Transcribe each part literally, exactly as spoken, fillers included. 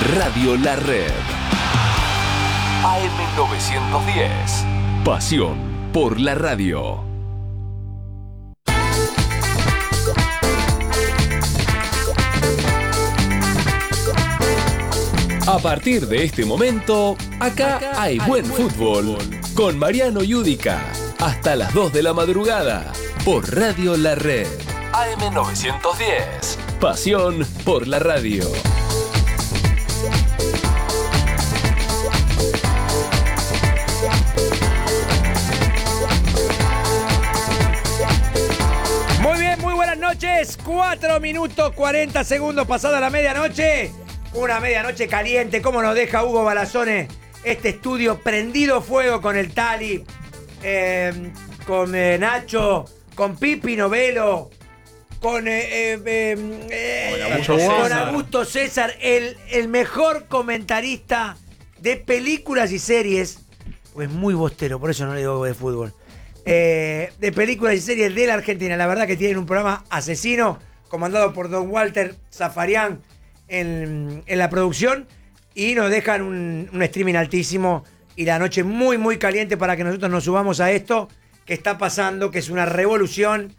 Radio La Red. A M novecientos diez. Pasión por la radio. A partir de este momento, acá, acá hay, hay buen, buen fútbol. fútbol. Con Mariano Yudica. Hasta las dos de la madrugada. Por Radio La Red. A M novecientos diez. Pasión por la radio. Muy bien, muy buenas noches. cuatro minutos cuarenta segundos pasada la medianoche. Una medianoche caliente. ¿Cómo nos deja Hugo Balazone este estudio prendido fuego con el Tali, eh, con eh, Nacho, con Pipi Novelo, con, eh, eh, eh, con, Augusto, eh, con Augusto César, el, el mejor comentarista de películas y series, pues muy bostero, por eso no le digo de fútbol, eh, de películas y series de la Argentina. La verdad que tienen un programa asesino, comandado por don Walter Zafarian en, en la producción, y nos dejan un, un streaming altísimo y la noche muy muy caliente para que nosotros nos subamos a esto que está pasando, que es una revolución,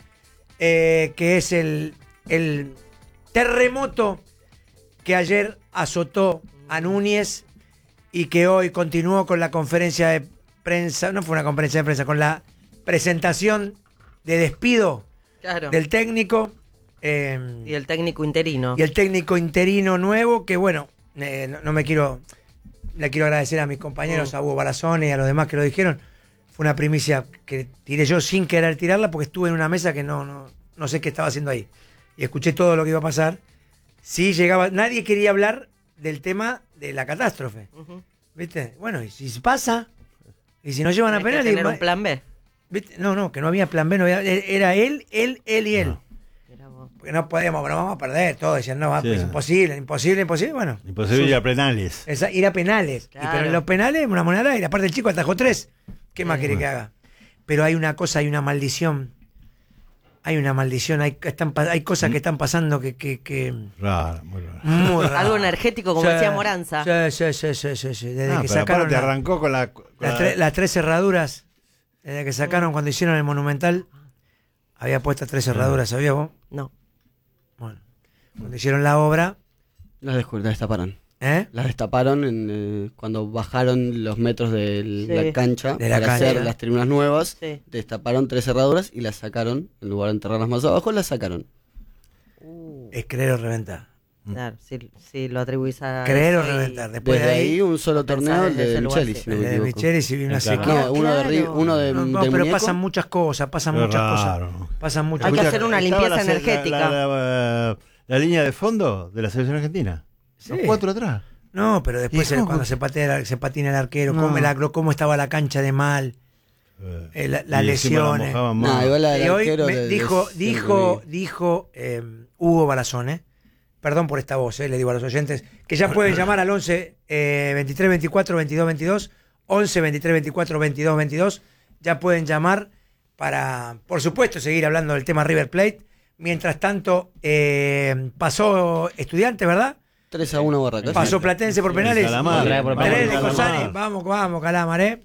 eh, que es el, el terremoto que ayer azotó a Núñez y que hoy continuó con la conferencia de prensa, no fue una conferencia de prensa, con la presentación de despido claro. del técnico. Eh, y el técnico interino. Y el técnico interino nuevo, que bueno, eh, no, no me quiero, le quiero agradecer a mis compañeros, mm. a Hugo Balazone y a los demás que lo dijeron. Fue una primicia que tiré yo sin querer tirarla porque estuve en una mesa que no, no, no sé qué estaba haciendo ahí. Y escuché todo lo que iba a pasar. Sí llegaba, nadie quería hablar del tema de la catástrofe. Uh-huh. ¿Viste? Bueno, y si pasa, y si no llevan a penal... ¿Tener un plan B? ¿Viste? No, no, que no había plan B, no había, era él, él, él y él. No. Porque no podemos, no vamos a perder, todos decían, no, sí. pues, imposible, imposible, imposible, bueno. Imposible ir a penales. Esa, ir a penales. Claro. Y, pero en los penales, una moneda, y aparte el chico atajó tres. ¿Qué más quiere que haga? Pero hay una cosa, hay una maldición. Hay una maldición, hay, están, hay cosas ¿Mm? que están pasando que... que, que raro, muy raro. Muy raro. Algo energético, como sí, decía Moranza. Sí, sí, sí, sí, sí, sí. Desde ah, que pero sacaron... te arrancó con la... Con las, la... Tre, las tres cerraduras, desde que sacaron mm. cuando hicieron el Monumental, había puesto tres cerraduras, ¿sabías vos? No. Bueno, cuando hicieron la obra... Las, las destaparon. ¿Eh? Las destaparon en, eh, cuando bajaron los metros de sí. la cancha de la para cancha. hacer las tribunas nuevas. Sí. Destaparon tres cerraduras y las sacaron. En lugar de enterrarlas más abajo, las sacaron. Uh. Es creer o reventar. Claro, si, si lo atribuís a... Creer o reventar. Después Desde de ahí, ahí un solo torneo, el de Michelis. Si no el de Michelis y una sequía. No, uno de, ri, uno de, no, no, de pero muñeco. pasan muchas cosas, pasan Pero muchas raro. cosas. Pasan muchas Hay cosas. que hacer una limpieza la, energética. La, la, la, la línea de fondo de la selección argentina. Sí. Los cuatro atrás. No, pero después el, cuando se, patea, se patina el arquero, no. cómo, el, cómo estaba la cancha de mal, eh, la, las lesiones. La no, igual la y hoy arquero me de, dijo, de, dijo, de... dijo eh, Hugo Balazone, perdón por esta voz, eh, le digo a los oyentes, que ya pueden llamar al once, eh, veintitrés veinticuatro veintidós veintidós, once veintitrés veinticuatro veintidós veintidós, ya pueden llamar para, por supuesto, seguir hablando del tema River Plate. Mientras tanto, eh, pasó Estudiantes, ¿verdad? tres a uno Barracas. Pasó Platense por penales. tres de Cosani. Calamar. Vamos, vamos, Calamar, ¿eh?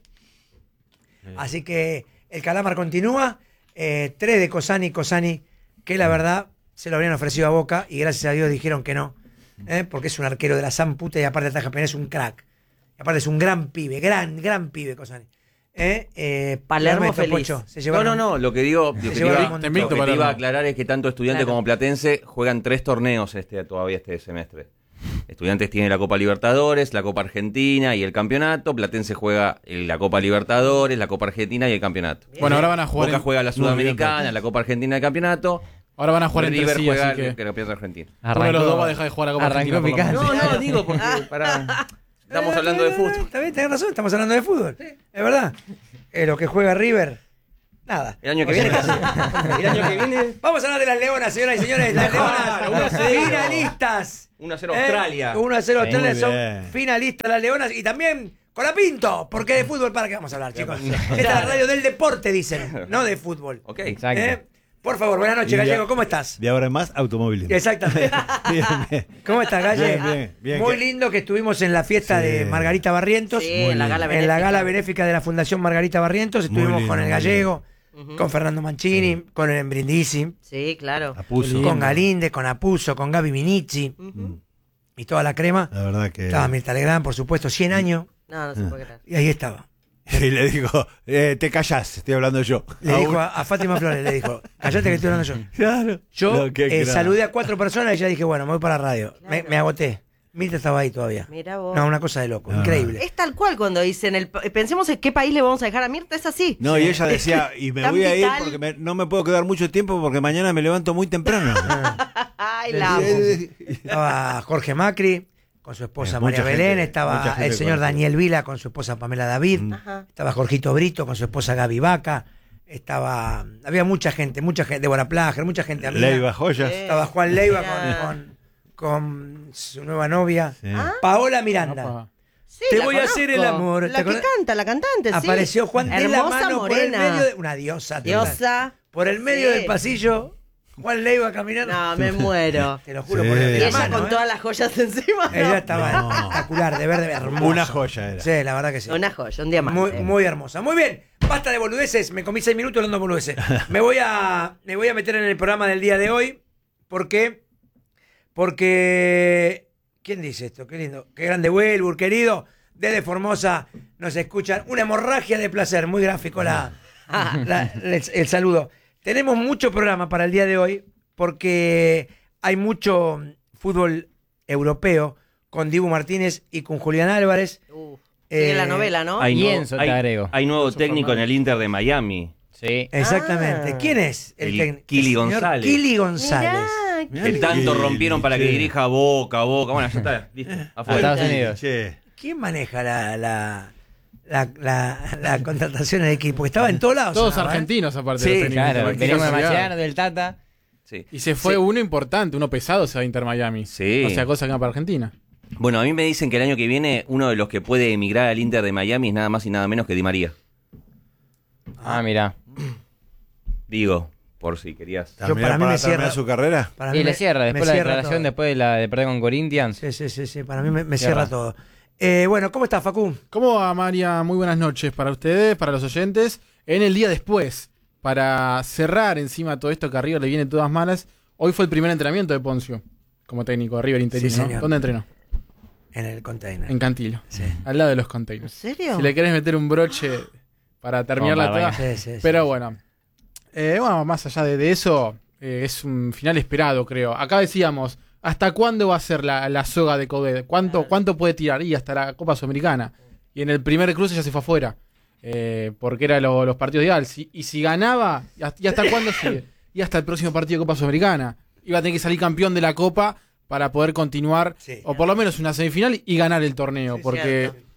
Sí. Así que el Calamar continúa. Eh, tres de Cosani, Cosani, que la verdad se lo habrían ofrecido a Boca y gracias a Dios dijeron que no. ¿eh? Porque es un arquero de la san puta y aparte ataja penales, es un crack. Y aparte es un gran pibe, gran, gran pibe Cosani. ¿Eh? Eh, Palermo feliz. Se no, no, no, lo que digo, lo que te iba, lo que te iba a aclarar es que tanto Estudiantes claro. como Platense juegan tres torneos este todavía este semestre. Estudiantes tiene la Copa Libertadores, la Copa Argentina y el campeonato. Platense juega la Copa Libertadores, la Copa Argentina y el campeonato. Bueno, ahora van a jugar. Boca en... juega la Sudamericana, la Copa Argentina y el campeonato. Ahora van a jugar entre River sí, juega así que... el campeonato argentino. Arrancó, uno de los dos va a dejar de jugar la Copa Argentina. Picante. No, no, digo porque para... estamos eh, hablando de fútbol. Está bien, tenés razón, estamos hablando de fútbol. Sí. Es verdad. Eh, lo que juega River, nada. El año que viene casi. El año que viene. Vamos a hablar de las Leonas, señoras y señores. Las Leonas, finalistas. uno a cero Australia. Eh, uno a cero Australia, son finalistas las Leonas. Y también Colapinto, porque de fútbol, ¿para qué vamos a hablar, chicos? Esta es la radio del deporte, dicen, no de fútbol. Ok, exacto. ¿Eh? Por favor, buenas noches, Y Gallego, de- ¿cómo estás? De ahora en más, automovilismo. Exactamente. Bien, bien. ¿Cómo estás, Gallego? Bien, bien, bien. Muy Que- lindo que estuvimos en la fiesta Sí. de Margarita Barrientos. Sí, Muy en la lindo. gala En benéfica. la gala benéfica de la Fundación Margarita Barrientos. Muy Estuvimos lindo, con el muy Gallego, con Fernando Mancini, con el Brindisi, Sí, claro. Apuso. con Galinde, con Apuso, con Gaby Minichi Ujú. y toda la crema. La verdad que... Estaba Mirta Legrand, por supuesto, cien años. No, no se puede creer. Y ahí estaba. Y le dijo, eh, te callás, estoy hablando yo. Le Aún- dijo a, a Fátima Flores, le dijo, callate que estoy hablando yo. Claro. Yo No, qué eh, crack. saludé a cuatro personas y ya dije, bueno, me voy para la radio. Me, Claro. me agoté. Mirta estaba ahí todavía. Mira vos. No, una cosa de loco, No. increíble. Es tal cual cuando dicen, el, pensemos en qué país le vamos a dejar a Mirta, es así. No, y ella decía, y me Tan voy a ir vital. porque me- no me puedo quedar mucho tiempo porque mañana me levanto muy temprano. Ay, la amo. Estaba Jorge Macri con su esposa Eh, mucha María Belén, gente, mucha estaba gente el señor conocida. Daniel Vila con su esposa Pamela David, Ajá. estaba Jorgito Brito con su esposa Gaby Vaca, estaba, había mucha gente, mucha gente, Débora Plager, mucha gente amiga. Leiva Joyas. Sí. Estaba Juan Leiva Mirá. con, con, con su nueva novia, Sí. Ah. Paola Miranda. Opa. Sí, Te la voy a hacer el conozco. amor. ¿Te La que acordás? canta, la cantante, sí. Apareció Juan de la Hermosa mano por el morena. medio de una diosa. total. Diosa. Por el medio Sí. del pasillo, Juan Leiva caminando. No, me muero. Te lo juro Sí. por el Y de la ella mano, con ¿eh? todas las joyas encima. Ella no. estaba No. espectacular, de verde, hermosa. Una joya era. Sí, la verdad que sí. Una joya, un diamante. Muy, muy hermosa. Muy bien, basta de boludeces. Me comí seis minutos hablando de boludeces. Me voy a, me voy a meter en el programa del día de hoy. ¿Por qué? Porque... ¿Quién dice esto? Qué lindo. Qué grande Wilbur, querido. Desde Formosa nos escuchan. Una hemorragia de placer. Muy gráfico la, la- el, el saludo. Tenemos mucho programa para el día de hoy porque hay mucho fútbol europeo con Dibu Martínez y con Julián Álvarez. Uf. Sigue Eh, la novela, ¿no? Hay, Y nuevo- Enzo, te hay- agrego. hay nuevo Enzo técnico en Fernández. el Inter de Miami. Sí. Exactamente. Ah. ¿Quién es el, El técnico? Kili señor González. Kili González. Mirá, Mirá Que que- tanto rompieron para que sí. dirija a Boca, a Boca. Bueno, ya está, listo. A Afuera. Estados Unidos. Che, ¿Quién maneja la, la, la, la, la contratación del equipo? Porque estaba en todos lados. Todos sonaba, ¿eh? argentinos, aparte. Sí, los técnicos. Claro, Cualquier venimos de casualidad. Mascherano, del Tata. Sí. Y se fue Sí. uno importante, uno pesado, se va a Inter Miami. Sí. O sea, cosa que va para Argentina. Bueno, a mí me dicen que el año que viene uno de los que puede emigrar al Inter de Miami es nada más y nada menos que Di María. Ah, mira. Digo, por si querías. ¿también para mí para me terminar cierra- su carrera? Para mí Y le me- cierra, me después de la cierra declaración, todo. después de la de perder con Corinthians. Sí, sí, sí, sí. Para mí me, me Cierra. cierra todo. Eh, bueno, ¿cómo estás, Facu? ¿Cómo va, María? Muy buenas noches para ustedes, para los oyentes. En el día después, para cerrar encima todo esto que a River le viene todas malas, hoy fue el primer entrenamiento de Poncio como técnico de River interino. Sí, ¿no? señor. ¿Dónde entrenó? En el container. En Cantilo, Sí. al lado de los ¿En containers. serio? Si le querés meter un broche para terminar No, la para toda. Sí, sí, sí. Pero bueno, Eh, bueno, más allá de, de eso, eh, es un final esperado, creo. Acá decíamos, ¿hasta cuándo va a ser la, la soga de Coudet? ¿Cuánto, ¿Cuánto puede tirar? Y hasta la Copa Sudamericana. Y en el primer cruce ya se fue afuera, eh, porque eran lo- los partidos de Al. Si- y si ganaba, ¿y hasta, y hasta cuándo sigue? Y hasta el próximo partido de Copa Sudamericana. Iba a tener que salir campeón de la Copa para poder continuar, Sí. o por lo menos una semifinal, y ganar el torneo, Sí, porque cierto.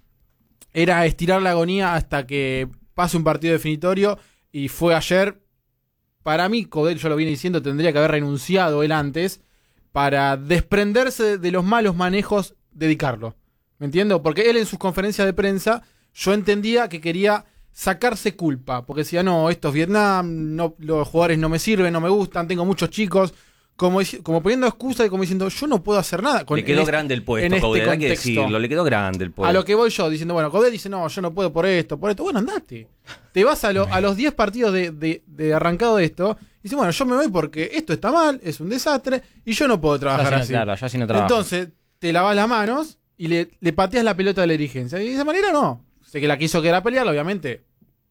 era estirar la agonía hasta que pase un partido definitorio, y fue ayer. Para mí, Coudet, yo lo vine diciendo, tendría que haber renunciado él antes para desprenderse de los malos manejos de Di Carlo. ¿Me entiendo? Porque él en sus conferencias de prensa, yo entendía que quería sacarse culpa, porque decía, no, esto es Vietnam, no, los jugadores no me sirven, no me gustan, tengo muchos chicos, como, dici- como poniendo excusa y como diciendo, yo no puedo hacer nada. Con, le quedó en este- grande el puesto, en este Coudet, hay que contexto. decirlo, le quedó grande el puesto. A lo que voy yo, diciendo, bueno, Coudet dice, no, yo no puedo por esto, por esto. Bueno, andate. Te vas a, lo- a los diez partidos de, de- de arrancado de esto, y dice, bueno, yo me voy porque esto está mal, es un desastre, y yo no puedo Ya trabajar sí no- así. claro, ya sí no trabajo. Entonces, te lavas las manos y le, le pateas la pelota de la dirigencia. Y de esa manera no. Sé que la quiso quedar a pelear, obviamente.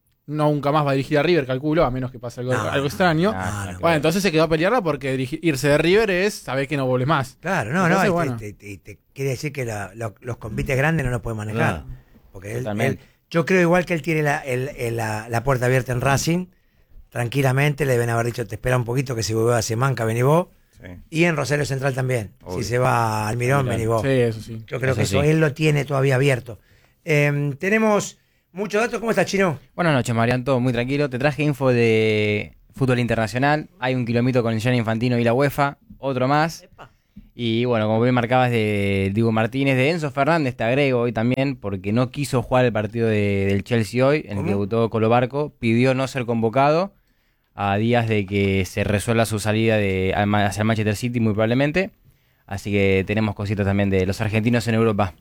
No nunca más va a dirigir a River, calculo, a menos que pase algo, No, algo extraño. Ah, no, Bueno, entonces se quedó a pelearla porque dirigir- irse de River es saber que no vuelve más. Claro, no, Entonces, no. y bueno. te, te- te- te quiere decir que la- lo- los convites grandes no los puede manejar. Claro. Porque él, Totalmente. él- yo creo igual que él tiene la, el- el- la, la puerta abierta en Racing. Tranquilamente le deben haber dicho, te espera un poquito que si vuelve a Semanca, vení vos. Sí. Y en Rosario Central también. Obvio. Si se va a Almirón, Almirón. vení vos. Sí, eso sí. Yo creo Eso que eso sí. él lo tiene todavía abierto. Eh, tenemos muchos datos. ¿Cómo estás, Chino? Buenas noches, Marian, todo muy tranquilo. Te traje info de fútbol internacional. Hay un kilómetro con el Gianni Infantino y la UEFA, otro más. Epa. Y bueno, como bien marcabas de Diego Martínez, de Enzo Fernández, te agrego hoy también, porque no quiso jugar el partido de- del Chelsea hoy, en el ¿Cómo? que debutó Colo Barco, pidió no ser convocado. a días de que se resuelva su salida de, hacia el Manchester City muy probablemente. Así que tenemos cositas también de los argentinos en Europa.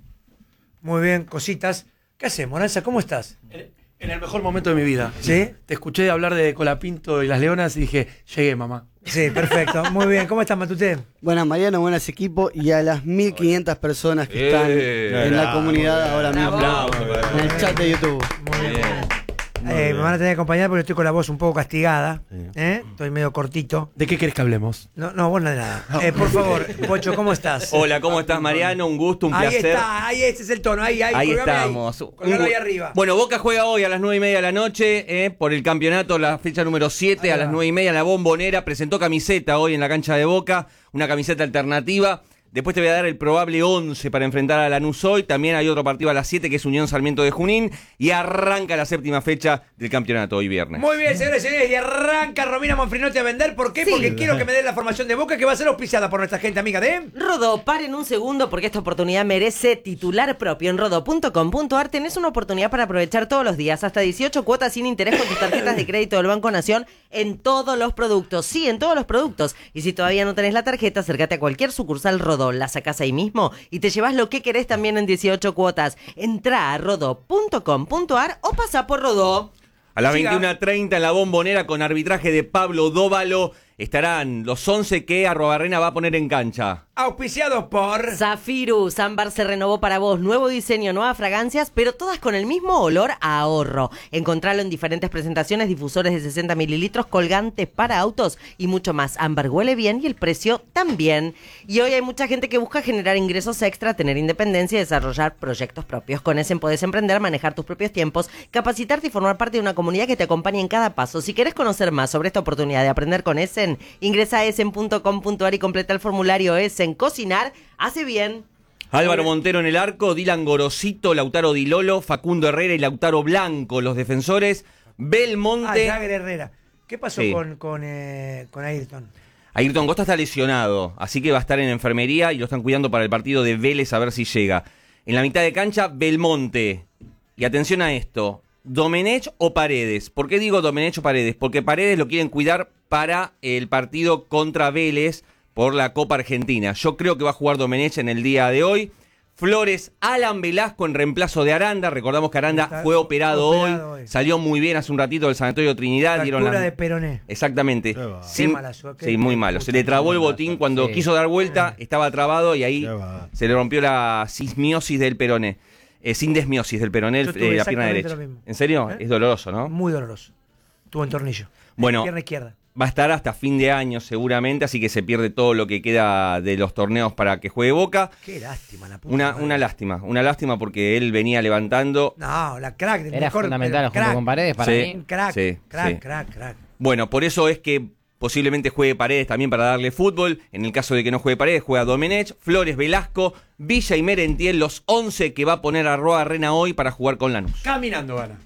Muy bien, cositas. ¿Qué haces, Moranza? ¿Cómo estás? En el mejor momento de mi vida. ¿Sí? Te escuché hablar de Colapinto y las Leonas y dije, llegué, mamá. Sí, perfecto. Muy bien. ¿Cómo estás, Matute? Buenas, Mariano, buenas equipo y a las mil quinientas personas que están Eh, en la bravo, comunidad ahora mismo, bravo, en el chat de YouTube. Muy bien. Eh, me van a tener que acompañar porque estoy con la voz un poco castigada. ¿eh? Estoy medio cortito. ¿De qué querés que hablemos? No, no, vos no de nada. Eh, por favor, Pocho, ¿cómo estás? Hola, ¿cómo estás, Mariano? Un gusto, un ahí placer. está, ahí ese es el tono. Ahí, ahí, Ahí colgame estamos. Ahí, colgalo ahí arriba. Bueno, Boca juega hoy a las nueve y media de la noche eh, por el campeonato, la fecha número siete, a las nueve y media en la Bombonera. Presentó camiseta hoy en la cancha de Boca, una camiseta alternativa. Después te voy a dar el probable once para enfrentar a Lanús hoy. También hay otro partido a las siete que es Unión Sarmiento de Junín. Y arranca la séptima fecha del campeonato hoy viernes. Muy bien, señores y señores. Y arranca Romina Monfrinotti a vender. ¿Por qué? Sí. Porque quiero que me den la formación de Boca que va a ser auspiciada por nuestra gente amiga de... Rodó, paren un segundo porque esta oportunidad merece titular propio. En rodó punto com punto ar tenés una oportunidad para aprovechar todos los días hasta dieciocho cuotas sin interés con tus tarjetas de crédito del Banco Nación en todos los productos. Sí, en todos los productos. Y si todavía no tenés la tarjeta, acércate a cualquier sucursal Rodó, la sacás ahí mismo y te llevas lo que querés también en dieciocho cuotas. Entrá a rodó punto com punto ar o pasa por Rodó. A las Siga. veintiuna treinta en la Bombonera con arbitraje de Pablo Dóvalo estarán los once que Arrobarrena va a poner en cancha. Auspiciados por... Zafirus, Ámbar se renovó para vos, nuevo diseño, nuevas fragancias, pero todas con el mismo olor a ahorro. Encontralo en diferentes presentaciones, difusores de sesenta mililitros, colgantes para autos y mucho más. Ámbar huele bien y el precio también. Y hoy hay mucha gente que busca generar ingresos extra, tener independencia y desarrollar proyectos propios. Con Essen podés emprender, manejar tus propios tiempos, capacitarte y formar parte de una comunidad que te acompañe en cada paso. Si querés conocer más sobre esta oportunidad de aprender con Essen, ingresa a essen punto com punto ar y completa el formulario Essen. Cocinar hace bien. Álvaro Montero en el arco, Dylan Gorosito, Lautaro Di Lolo, Facundo Herrera y Lautaro Blanco, los defensores. Ah, Belmonte. Jagger Herrera. ¿Qué pasó Sí. con, con, eh, con Ayrton? Ayrton Costa está lesionado, así que va a estar en enfermería y lo están cuidando para el partido de Vélez a ver si llega. En la mitad de cancha, Belmonte. Y atención a esto, ¿Domenech o Paredes? ¿Por qué digo Domenech o Paredes? Porque Paredes lo quieren cuidar para el partido contra Vélez por la Copa Argentina. Yo creo que va a jugar Domenech en el día de hoy. Flores, Alan Velasco en reemplazo de Aranda. Recordamos que Aranda Está fue operado, operado hoy. hoy. Salió muy bien hace un ratito del Sanatorio Trinidad. Dieron Fractura la... de peroné. Exactamente. Qué va. Sin- Qué mala suerte. Sí, muy malo. Se le trabó el botín cuando Sí. quiso dar vuelta, estaba trabado y ahí Qué va. se le rompió la sismiosis del peroné. Eh, sindesmiosis del peroné, Yo el- tuve eh, la pierna exactamente derecha. lo mismo. ¿En serio? ¿Eh? Es doloroso, ¿no? Muy doloroso. Tuvo un tornillo. Bueno. Pierna izquierda. Va a estar hasta fin de año seguramente, así que se pierde todo lo que queda de los torneos para que juegue Boca. Qué lástima la puta. Una, madre. una lástima, una lástima porque él venía levantando. No, la crack del Era mejor, fundamental pero junto crack, con Paredes para Sí. mí. Un crack, Sí, crack, sí. crack, crack. Bueno, por eso es que posiblemente juegue Paredes también para darle fútbol. En el caso de que no juegue Paredes, juega Domenech, Flores, Velasco, Villa y Merentiel, los once que va a poner a Arrobarrena hoy para jugar con Lanús. Caminando gana.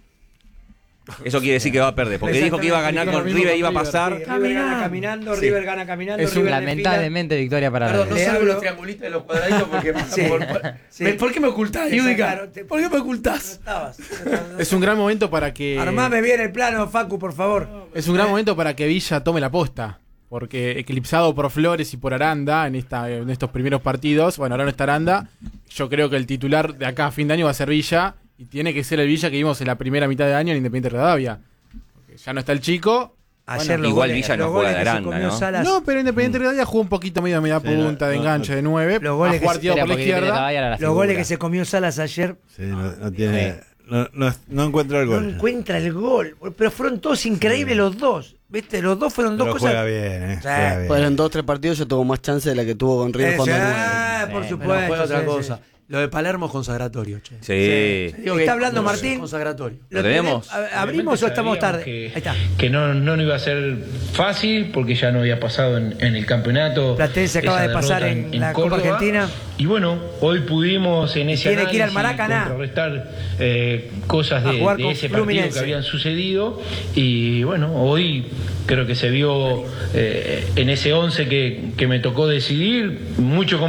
Eso quiere decir que va a perder, porque dijo que iba a ganar con River, iba a pasar. Sí, River gana caminando, Sí. River gana caminando. Es un River desfila. lamentablemente victoria para Perdón, no Le salgo hablo- los triangulitos de los cuadraditos porque... Sí. por, Sí. ¿Me- ¿Por qué me ocultás, Te Yudica? sacaron, te- ¿Por qué me No ocultás? estabas. Es un gran momento para que. Armame bien el plano, Facu, por favor. Es un gran momento para que Villa tome la posta. Porque eclipsado por Flores y por Aranda en, esta, en estos primeros partidos, bueno, ahora no está Aranda, yo creo que el titular de acá a fin de año va a ser Villa, y tiene que ser el Villa que vimos en la primera mitad de año en Independiente Rivadavia. Porque ya no está el chico. Ayer Bueno, los igual goles- Villa no los juega goles de que se Aranda, comió ¿no? Salas- No, pero Independiente Rivadavia jugó un poquito medio media Sí, punta no, de no, enganche no. de nueve, Los goles a jugar que- tirado por la Porque Independiente izquierda. Rivadavia era la Los goles figura. que se comió Salas ayer. Sí, no, no tiene. No, no, no encuentro el No gol. encuentra el gol. Pero fueron todos increíbles los dos. ¿Viste? Los dos fueron dos Pero cosas. juega bien, ¿eh? Sí. Juega bien. Pues en dos o tres partidos yo tuvo más chance de la que tuvo con River Eh, cuando sí, nueve. ah, por Sí, supuesto. Pero juega otra sí, cosa. sí. Lo de Palermo es consagratorio, che. Sí. Digo que- Está hablando no, Martín. Consagratorio. ¿Lo tenemos? tenemos? ¿A- ¿Abrimos o estamos tarde? Que, Ahí está. que no, no iba a ser fácil porque ya no había pasado en, en el campeonato. Platense acaba esa de pasar derrota en la Copa Argentina. Y bueno, hoy pudimos en ese Tiene que ir al análisis Maracaná. contrarrestar eh, cosas A de, jugar de con ese partido Fluminense. que habían sucedido. Y bueno, hoy creo que se vio eh, en ese once que, que me tocó decidir mucho compromiso.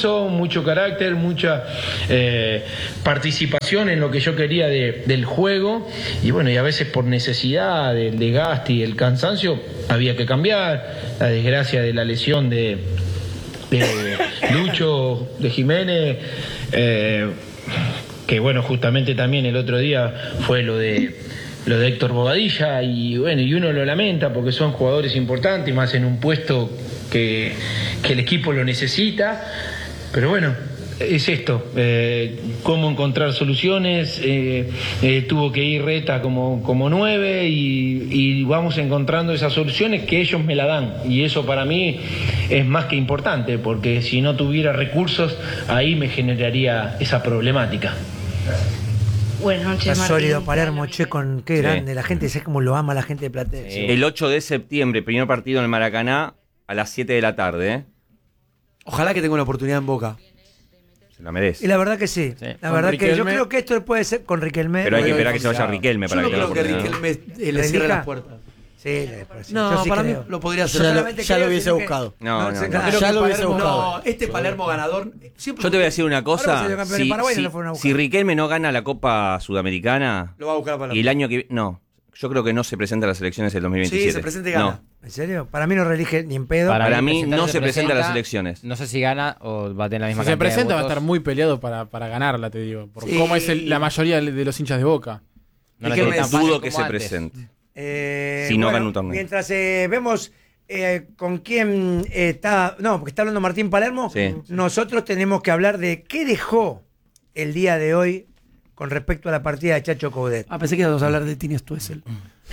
compromiso, mucho carácter, mucha eh, participación en lo que yo quería de, del juego, y bueno, y a veces por necesidad del desgaste y el cansancio había que cambiar. La desgracia de la lesión de, de Lucho, de Jiménez, eh, que bueno, justamente también el otro día fue lo de lo de Héctor Bobadilla, y bueno, y uno lo lamenta porque son jugadores importantes, más en un puesto que, que el equipo lo necesita, pero bueno, es esto, eh, cómo encontrar soluciones. eh, eh, tuvo que ir Reta como, como nueve, y, y vamos encontrando esas soluciones que ellos me la dan, y eso para mí es más que importante, porque si no tuviera recursos ahí me generaría esa problemática. Buenas noches, Está Martín. sólido Palermo, che, con qué Sí. grande. La gente, sé cómo lo ama la gente de Platense. El ocho de septiembre, primer partido en el Maracaná, a las siete de la tarde. ¿eh? Ojalá que tenga una oportunidad en Boca. Se la merece. Y la verdad que sí. Sí. La Con verdad que yo Riquelme. creo que esto puede ser con Riquelme. Pero hay que Bueno, esperar que se vaya Riquelme Yo para no que tenga creo que oportunidad, ¿no? Riquelme eh, le cierre ¿Relija? las puertas. Sí, le parece. No, Yo sí para creo. mí lo podría hacer. Ya lo, solamente ya lo creo, hubiese sino que- buscado. No, no, sé, no. claro, Creo Ya que lo hubiese Palermo- buscado. No, este Palermo ganador. Siempre Yo te voy a decir una Ahora cosa. salió campeón en Si, Paraguay y no si- lo fueron a buscar. si Riquelme no gana la Copa Sudamericana lo va a buscar a Palermo. y el año que no, yo creo que no se presenta a las elecciones del dos mil veintisiete. Sí, se presenta y gana. No. ¿En serio? Para mí no relige ni en pedo. Para mí presentarse no se presenta a las elecciones. No sé si gana o va a tener la misma Si se cantidad de presenta va a votos. estar muy peleado para, para ganarla, te digo. Por Sí. cómo es el- la mayoría de los hinchas de Boca. No la ¿Y qué tiene me tan fácil Dudo que como se antes. presente. Eh, Si no bueno, gana un torneo. Mientras eh, vemos eh, con quién eh, está. No, porque está hablando Martín Palermo. Sí. Nosotros tenemos que hablar de qué dejó el día de hoy con respecto a la partida de Chacho Coudet. Ah, pensé que íbamos a hablar de Tini Stuessel.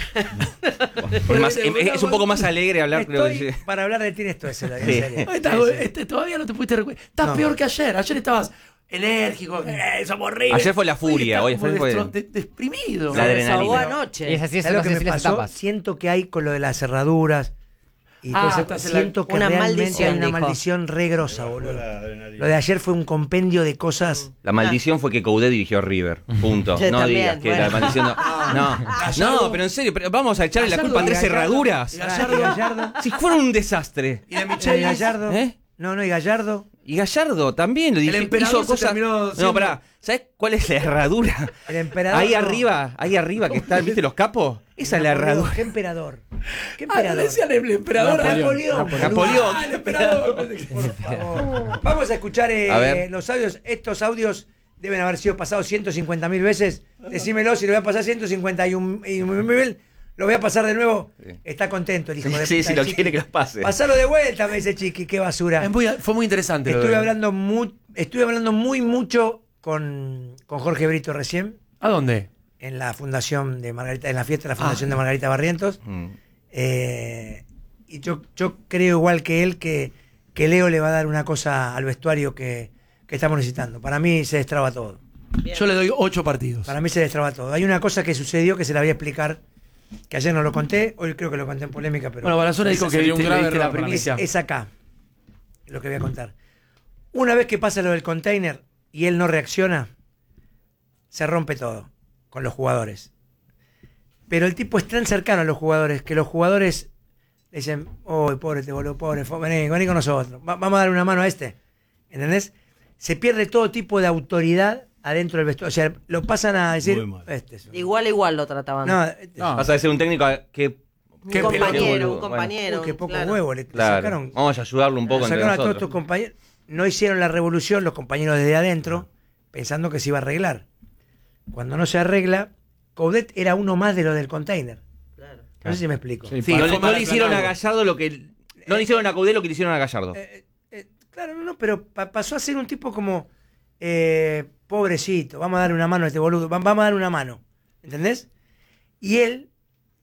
Es, más- es- es un poco más alegre hablar, creo que Estoy sí. para hablar de Tini Stoessel, en Sí. serio. Ahí está, este, todavía no te pudiste recuperar. Estás No. peor que ayer. Ayer estabas enérgico. Eh, somos horribles. Ayer fue la furia, hoy estás como fue- destro- de- deprimido. La Se desahogó adrenalina. anoche. Y es así, es ¿Sabes lo que me así las pasó? etapas. Siento que hay con lo de las cerraduras. Y Ah, todo eso, estás en la- siento que una realmente maldición, hay una dijo. maldición re grosa, boludo. Lo de ayer fue un compendio de cosas. La maldición fue que Coudet dirigió a River. Punto. Yo No también, digas que bueno. la maldición no. No, no, pero en serio, pero vamos a echarle la Gallardo culpa a y tres Gallardo. cerraduras. Y Y Gallardo. Gallardo. Si fueron un desastre. Y de Y Michelis. Gallardo. ¿Eh? No, no, y Gallardo. Y Gallardo también lo dije, emperador hizo se cosas. terminó No, siendo- pará, ¿sabes cuál es la herradura? El emperador. Ahí no. arriba, ahí arriba que están, ¿viste los capos? Esa es la Napoleón, herradura. ¿Qué emperador? ¿Qué Ah, le emperador? decían el emperador. Napoleón. Napoleón. Napoleón. Ah, el emperador. Por favor. Vamos a escuchar eh, A ver. los audios. Estos audios deben haber sido pasados ciento cincuenta mil veces. Decímelo, si lo voy a pasar ciento cincuenta y un mil, lo voy a pasar de nuevo. Sí. Está contento el hijo de Sí, puta si lo Chiqui. quiere que lo pase. Pasalo de vuelta, me dice Chiqui, qué basura. Es muy- fue muy interesante. lo Estuve de- hablando, muy, estuve hablando muy mucho con, con Jorge Brito recién, ¿A dónde? en la fundación de Margarita, en la fiesta de la fundación de Margarita Barrientos. Mm. Eh, y yo, yo creo igual que él que, que Leo le va a dar una cosa al vestuario que, que estamos necesitando. Para mí se destraba todo. Yo le doy ocho partidos. Para mí se destraba todo. Hay una cosa que sucedió que se la voy a explicar, que ayer no lo conté, hoy creo que lo conté en polémica, pero Bueno, Barazona dijo Ese que sería un viste, grave viste la error para mí. es, primicia. es acá lo que voy a contar. Una vez que pasa lo del container y él no reacciona, se rompe todo con los jugadores. Pero el tipo es tan cercano a los jugadores que los jugadores le dicen, oh, pobre te boludo, pobre, fo- vení, vení con nosotros, Va- vamos a dar una mano a este. ¿Entendés? Se pierde todo tipo de autoridad adentro del vestuario. O sea, lo pasan a decir, Muy mal. este es un- Igual, igual lo trataban. No, este- No. Vas a decir un técnico que. un qué compañero, boludo. un compañero. uy, qué poco claro. huevo, le, le Claro. sacaron. Vamos a ayudarlo un poco entre sacaron a todos nosotros. tus compañeros. No hicieron la revolución los compañeros desde adentro, pensando que se iba a arreglar. Cuando no se arregla, Coudet era uno más de lo del container. No sé si me explico. Sí, Sí, No, para- le- no para le hicieron a aclarar. Gallardo lo que. No le hicieron a Coudet lo que le hicieron a Gallardo. Eh, eh, claro, no, no, pero pa- pasó a ser un tipo como, eh, pobrecito, vamos a darle una mano a este boludo, va- vamos a darle una mano, ¿entendés? Y él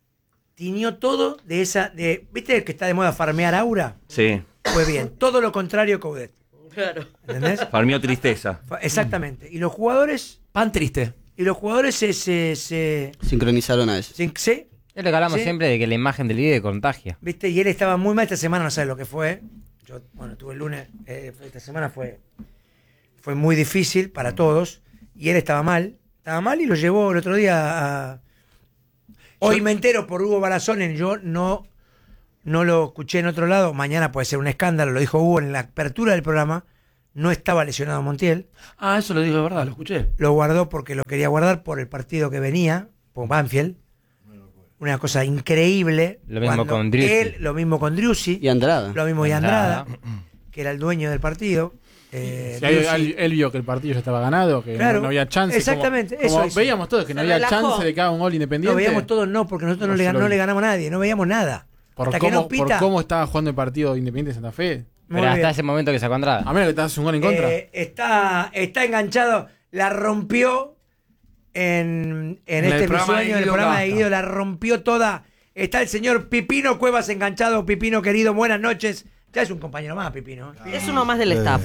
tiñó todo de esa, de, ¿viste que está de moda farmear aura? Sí. Pues bien, todo lo contrario Coudet, Claro. ¿entendés? Farmió tristeza. Fa- Exactamente. Y los jugadores, Pan triste. y los jugadores se, se, se, Sincronizaron a eso. se- se- Es lo que hablamos Sí. siempre de que la imagen del video contagia. ¿viste? Y él estaba muy mal esta semana, no sabes lo que fue. Yo, bueno, tuve el lunes, eh, esta semana fue, fue muy difícil para todos. Y él estaba mal, estaba mal y lo llevó el otro día a... Hoy Yo- me entero por Hugo Balazonen, yo no, no lo escuché en otro lado, mañana puede ser un escándalo, lo dijo Hugo en la apertura del programa, no estaba lesionado Montiel. Ah, eso lo dijo de verdad, lo escuché. Lo guardó porque lo quería guardar por el partido que venía, por Banfield. Una cosa increíble. Lo mismo con Driussi. Él, lo mismo con Driussi. Y Andrada. Lo mismo y Andrada, que era el dueño del partido. Eh, si él, él, él vio que el partido ya estaba ganado, que claro, no, no había chance. Exactamente. Como, como eso veíamos todos que no había relajó. chance de que haga un gol independiente. Lo veíamos todos no, porque nosotros no, no, le, no le ganamos a nadie, no veíamos nada. Por, hasta cómo, que no pita, por cómo estaba jugando el partido Independiente de Santa Fe. Pero hasta bien. ese momento que sacó Andrada. A menos que te hagas un gol en contra. Eh, está, está enganchado, la rompió en, en, en este el sueño, en el programa de Guido, la rompió toda. Está el señor Pipino Cuevas enganchado. Pipino querido, buenas noches. Ya es un compañero más, Pipino. Es uno más del staff.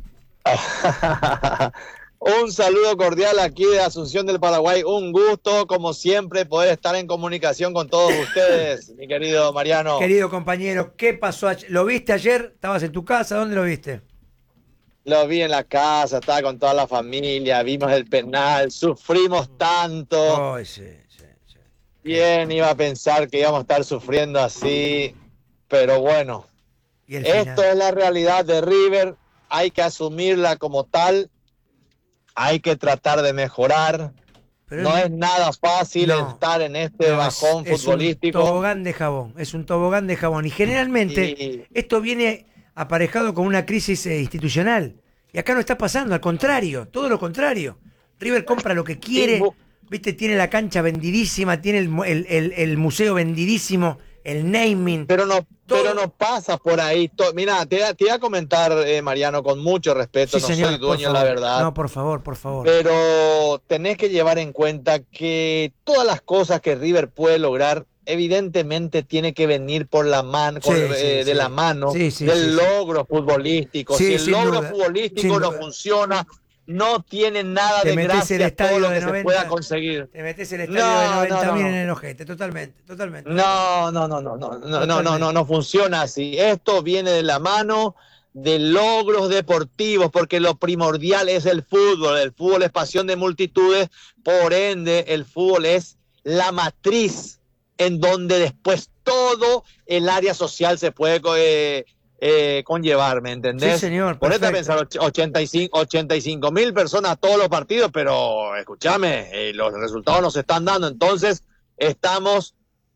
Un saludo cordial aquí de Asunción del Paraguay. Un gusto, como siempre, poder estar en comunicación con todos ustedes, mi querido Mariano. Querido compañero, ¿qué pasó ayer? ¿Lo viste ayer? ¿Estabas en tu casa? ¿Dónde lo viste? Lo vi en la casa, estaba con toda la familia, vimos el penal, sufrimos tanto. Oh, sí, sí, sí. Bien, iba a pensar que íbamos a estar sufriendo así, pero bueno, esto es la realidad de River, hay que asumirla como tal. Hay que tratar de mejorar. Pero no es, es nada fácil no, estar en este no, bajón es, futbolístico. Es un tobogán de jabón. Es un tobogán de jabón. Y generalmente y... esto viene aparejado con una crisis eh, institucional. Y acá no está pasando. Al contrario. Todo lo contrario. River compra lo que quiere. Sí, viste, tiene la cancha vendidísima. Tiene el, el, el, el museo vendidísimo. El naming. Pero no, pero no pasa por ahí. Mira, te, te voy a comentar, eh, Mariano, con mucho respeto. Sí, no señor, soy dueño, la verdad. No, por favor, por favor. Pero tenés que llevar en cuenta que todas las cosas que River puede lograr, evidentemente tiene que venir por la mano, sí, eh, sí, de sí. la mano sí, sí, del sí, logro sí. futbolístico. Si el logro duda. futbolístico no funciona, no tiene nada te de gracia el estadio todo lo de que noventa, se pueda conseguir. Te metes el estadio no, de noventa no, no. en el ojete, totalmente, totalmente. No, no, no, no, no, no, no, no, no, no funciona así. Esto viene de la mano de logros deportivos, porque lo primordial es el fútbol. El fútbol es pasión de multitudes, por ende, el fútbol es la matriz en donde después todo el área social se puede eh, Eh, conllevar, ¿me entendés? Sí, señor. Ponete a pensar ochenta y cinco mil personas todos los partidos, pero escúchame, eh, los resultados nos están dando, entonces estamos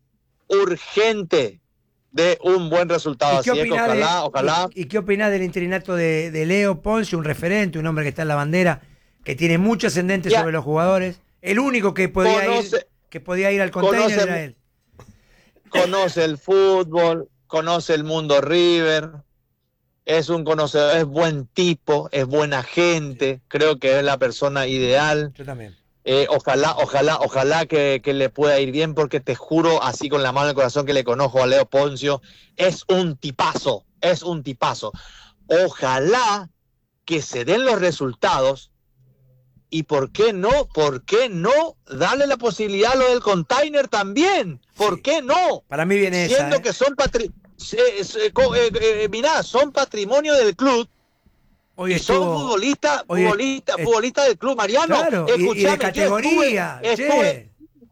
urgente de un buen resultado. Así es que ojalá, de, ojalá. ¿Y, ¿Y qué opinás del interinato de, de Leo Ponce, un referente, un hombre que está en la bandera, que tiene mucho ascendente ya. sobre los jugadores? El único que podía, conoce, ir, que podía ir al container conoce, era él. Conoce el fútbol, conoce el mundo River, es un conocedor, es buen tipo, es buena gente, creo que es la persona ideal. Yo también. Eh, ojalá, ojalá, ojalá que, que le pueda ir bien, porque te juro, así con la mano en el corazón, que le conozco a Leo Poncio, es un tipazo, es un tipazo. Ojalá que se den los resultados, y por qué no, por qué no darle la posibilidad a lo del container también, ¿por sí. qué no? Para mí viene Siendo esa, ¿eh? que son patri eh, eh, eh, eh, mirá, son patrimonio del club. Hoy y son futbolistas futbolista, futbolista del club, Mariano. Claro, y, y de categoría. Estuve, estuve,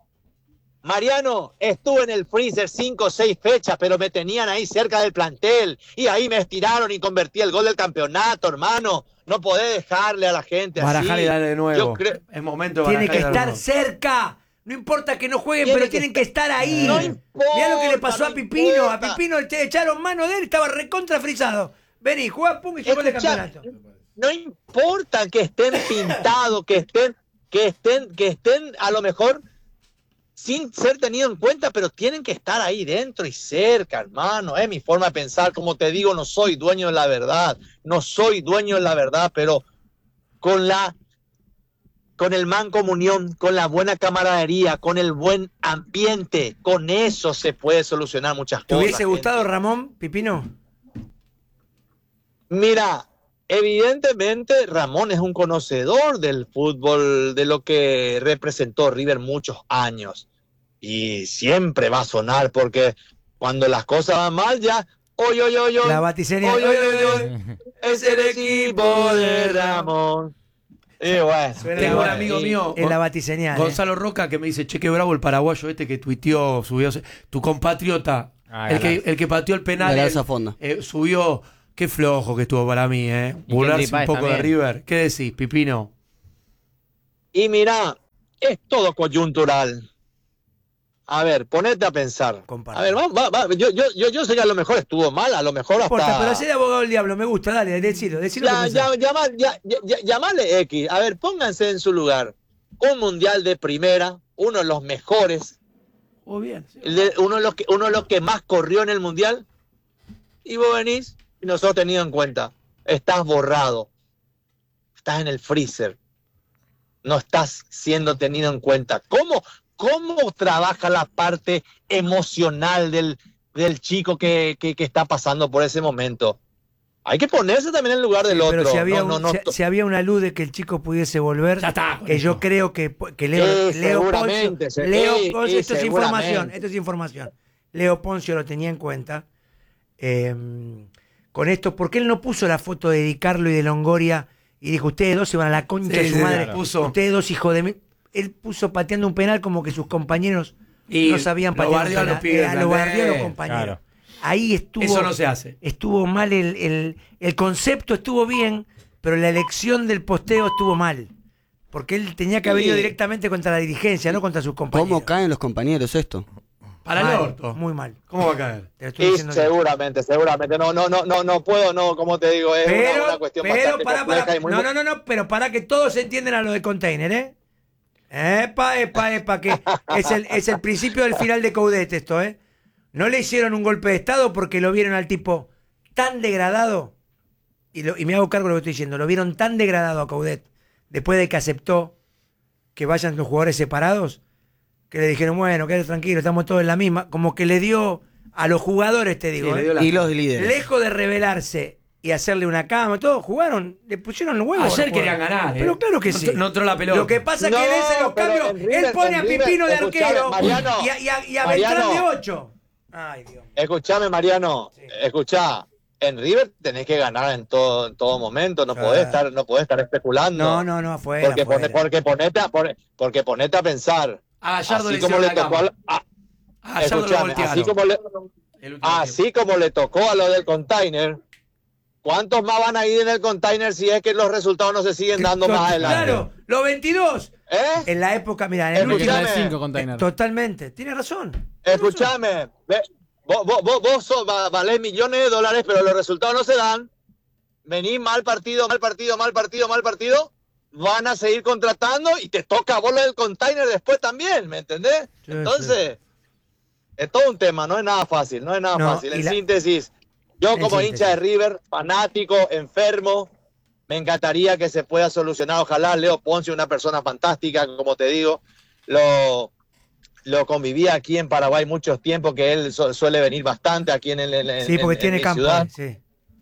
Mariano, estuve en el freezer cinco o seis fechas, pero me tenían ahí cerca del plantel. Y ahí me estiraron y convertí el gol del campeonato, hermano. No podés dejarle a la gente Barajar así. y darle de nuevo. Yo creo, es momento de Tiene que estar nuevo. cerca. No importa que no jueguen, tiene pero que tienen estar, que estar ahí. No importa. Mirá lo que le pasó no a Pipino. Importa. A Pipino le echaron mano de él, estaba recontra frisado. Vení, juega, pum, y llegó el campeonato. No importa que estén pintados, que estén, que estén, que estén a lo mejor sin ser tenido en cuenta, pero tienen que estar ahí dentro y cerca, hermano. Es mi forma de pensar. Como te digo, no soy dueño de la verdad, no soy dueño de la verdad, pero con la, con el mancomunión, con la buena camaradería, con el buen ambiente, con eso se puede solucionar muchas cosas. ¿Te hubiese gente. gustado, Ramón, Pipino? Mira, evidentemente Ramón es un conocedor del fútbol, de lo que representó River muchos años, y siempre va a sonar, porque cuando las cosas van mal ya, oy, oy, oy, oy, la batiseña, oy, oy, oy, oy, es el equipo de Ramón. Y bueno, tengo un amigo mío, en la batiseñal, Gonzalo eh. Roca, que me dice, che, qué bravo el paraguayo este que tuiteó, subió, tu compatriota, ah, el, que, el que pateó el penal, el, eh, subió Qué flojo que estuvo para mí, ¿eh? Burlarse un poco también de River. ¿Qué decís, Pipino? Y mirá, es todo coyuntural. A ver, ponete a pensar. Comparte. A ver, va, va, va. Yo, yo, yo, yo sé que a lo mejor estuvo mal, a lo mejor hasta... No importa, pero sé de abogado del diablo, me gusta, dale, decilo, decilo. Ya, ya, llama, ya, ya, llamale X. A ver, pónganse en su lugar. Un mundial de primera, uno de los mejores. Oh, bien. Sí. De, uno, de los que, uno de los que más corrió en el mundial. Y vos venís y nosotros tenido en cuenta. Estás borrado. Estás en el freezer. No estás siendo tenido en cuenta. ¿Cómo, cómo trabaja la parte emocional del, del chico que, que, que está pasando por ese momento? Hay que ponerse también en el lugar del sí, otro. Pero si había, no, un, no, no, si, si había una luz de que el chico pudiese volver, ya está, que yo creo que, que Leo, sí, Leo Poncio, se, Leo sí, Poncio sí, esto es información, esto es información. Leo Poncio lo tenía en cuenta. Eh, con esto, porque él no puso la foto de Di Carlo y de Longoria y dijo, ustedes dos se van a la concha sí, de su sí, madre, claro. Puso. Ustedes dos hijos de mí. Él puso pateando un penal como que sus compañeros y no sabían patear un penal. Los pibes, eh, lo bardeó a los compañeros. Claro. Ahí estuvo. Eso no se hace. Estuvo mal el, el, el concepto, estuvo bien, pero la elección del posteo estuvo mal. Porque él tenía que haber ido directamente contra la dirigencia, no contra sus compañeros. ¿Cómo caen los compañeros esto? Para el orto. Muy mal. ¿Cómo va a caer? Te lo estoy y diciendo seguramente, yo. seguramente. No, no, no, no, no puedo, no, como te digo, es pero, una, una cuestión pero bastante para, compleja para, y muy... No, no, no, no, pero para que todos entiendan a lo de container, ¿eh? Epa, epa, epa, que es el, es el principio del final de Coudet esto, ¿eh? No le hicieron un golpe de estado porque lo vieron al tipo tan degradado, y, lo, y me hago cargo de lo que estoy diciendo, lo vieron tan degradado a Coudet, después de que aceptó que vayan los jugadores separados, que le dijeron, bueno, quédate tranquilo, estamos todos en la misma, como que le dio a los jugadores, te digo, sí, ¿eh? Y los líderes. Lejos de rebelarse y hacerle una cama, todos jugaron, le pusieron los huevos. Ayer querían ganar, ¿eh? Pero claro que no, sí. No entró la pelota. Lo que pasa es que no, él en los cambios, en River, él pone a Pipino River, de arquero Mariano, y a, y a, y a Mariano, Beltrán de ocho. Ay, Dios. Escuchame, Mariano, sí. escuchá. En River tenés que ganar en todo, en todo momento, no, ah. podés estar, no podés estar especulando. No, no, no, afuera. Porque, afuera. Pone, porque, ponete a, porque ponete a pensar. A Gallardo así le como le la tocó a, a, a escuchame, así como le, así como le tocó a lo del container, ¿cuántos más van a ir en el container si es que los resultados no se siguen dando más adelante? Claro, los veintidós. ¿Eh? En la época, mira, en el último de cinco containers. Totalmente, tienes razón. Escuchame, ve, vos, vos, vos, vos sos, valés millones de dólares, pero los resultados no se dan. Venís mal partido, mal partido, mal partido, mal partido. Van a seguir contratando y te toca a vos lo del container después también, ¿me entendés? Sí, Entonces, sí. es todo un tema, no es nada fácil, no es nada no, fácil. En la... síntesis, yo en como síntesis. hincha de River, fanático, enfermo, me encantaría que se pueda solucionar. Ojalá Leo Poncio, una persona fantástica, como te digo, lo, lo conviví aquí en Paraguay muchos tiempos, que él su, suele venir bastante aquí en el en, Sí, porque en, tiene en campo, ciudad. sí.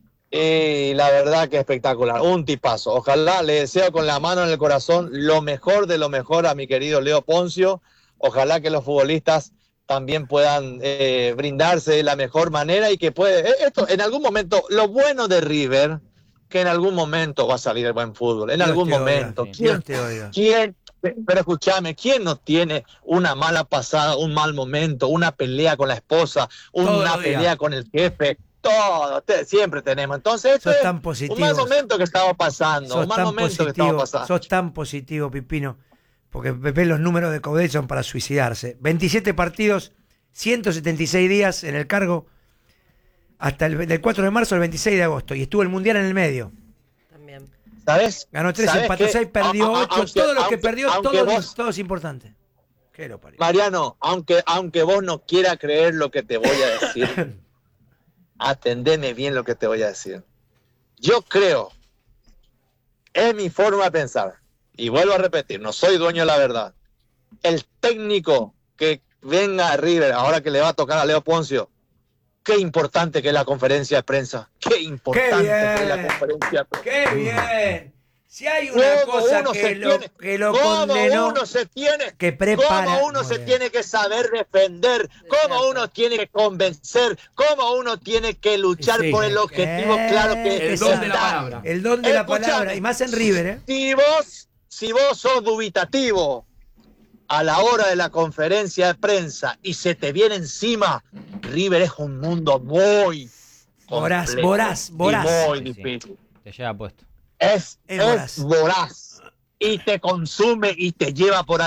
Y la verdad que espectacular, un tipazo. Ojalá, le deseo con la mano en el corazón lo mejor de lo mejor a mi querido Leo Poncio. Ojalá que los futbolistas también puedan eh, brindarse de la mejor manera y que puede, esto en algún momento, lo bueno de River, que en algún momento va a salir el buen fútbol, en Dios algún momento. Oiga, ¿Quién, te oiga. ¿Quién, pero escúchame, ¿quién no tiene una mala pasada, un mal momento, una pelea con la esposa, una pelea con el jefe? Todo, te, siempre tenemos. Entonces, esto es tan un mal momento que estamos pasando. Sos un mal momento positivo, que estamos pasando. Sos tan positivo, Pipino, porque ves los números de Coudet son para suicidarse. veintisiete partidos, ciento setenta y seis días en el cargo, hasta el del cuatro de marzo al veintiséis de agosto. Y estuvo el Mundial en el medio. También. ¿Sabes? Ganó tres, ¿Sabes empató seis, perdió ocho. Aunque, todo lo aunque, que perdió, aunque todo, vos, todo es importante. ¿Qué lo parió? Mariano, aunque, aunque vos no quieras creer lo que te voy a decir, atendeme bien lo que te voy a decir. Yo creo, es mi forma de pensar, y vuelvo a repetir, no soy dueño de la verdad. El técnico que venga a River, ahora que le va a tocar a Leo Poncio, qué importante que es la conferencia de prensa. Qué importante que es la conferencia de prensa. ¡Qué bien! Si hay una cosa que lo, tiene, que lo condenó, uno se tiene, que prepara, cómo uno se tiene que saber defender, cómo uno tiene que convencer, cómo uno tiene que luchar sí, por el objetivo eh, claro que el don de la palabra. El don de Escuchame, la palabra, y más en River, ¿eh? Si vos, si vos sos dubitativo a la hora de la conferencia de prensa y se te viene encima, River es un mundo muy, Voraz, voraz, voraz. Y muy Sí, sí. difícil. Te lleva puesto. Es, Es es voraz. voraz. Y te consume y te lleva por